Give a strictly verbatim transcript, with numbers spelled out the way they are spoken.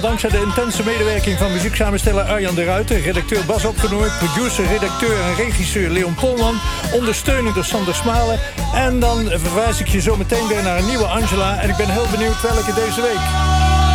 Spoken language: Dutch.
dankzij de intense medewerking van muzieksamensteller Arjan de Ruiter, redacteur Bas Opgenooy, producer, redacteur en regisseur Leon Polman, ondersteuning door Sander Smalen. En dan verwijs ik je zo meteen weer naar een nieuwe Angela. En ik ben heel benieuwd welke deze week.